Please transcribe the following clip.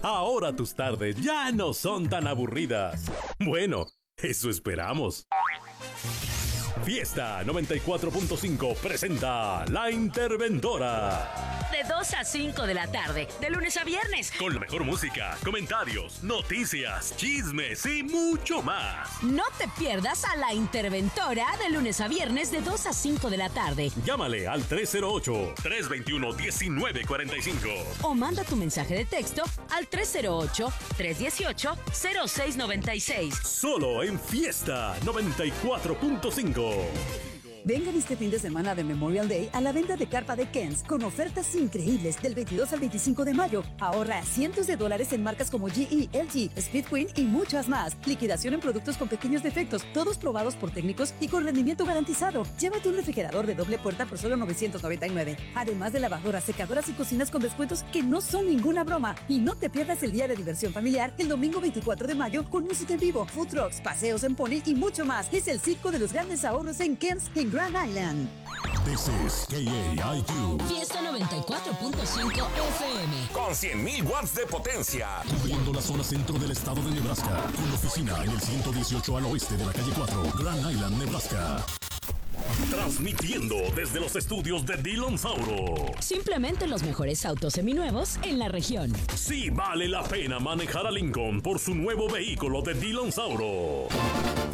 Ahora tus tardes ya no son tan aburridas. Bueno, eso esperamos. Fiesta 94.5 presenta La Interventora. De 2 a 5 de la tarde, de lunes a viernes. Con la mejor música, comentarios, noticias, chismes y mucho más. No te pierdas a La Interventora de lunes a viernes de 2 a 5 de la tarde. Llámale al 308-321-1945. O manda tu mensaje de texto al 308-318-0696. Solo en Fiesta 94.5. Vengan este fin de semana de Memorial Day a la venta de carpa de Ken's con ofertas increíbles del 22 al 25 de mayo. Ahorra cientos de dólares en marcas como GE, LG, Speed Queen y muchas más. Liquidación en productos con pequeños defectos, todos probados por técnicos y con rendimiento garantizado. Llévate un refrigerador de doble puerta por solo $999. Además de lavadoras, secadoras y cocinas con descuentos que no son ninguna broma. Y no te pierdas el día de diversión familiar el domingo 24 de mayo con música en vivo, food trucks, paseos en pony y mucho más. Es el circo de los grandes ahorros en Ken's en Grand Island. This is KAIQ. Fiesta 94.5 FM. Con 100.000 watts de potencia. Cubriendo la zona centro del estado de Nebraska. Con oficina en el 118 al oeste de la calle 4, Grand Island, Nebraska. Transmitiendo desde los estudios de Dillon Sauro. Simplemente los mejores autos seminuevos en la región. Sí vale la pena manejar a Lincoln por su nuevo vehículo de Dillon Sauro.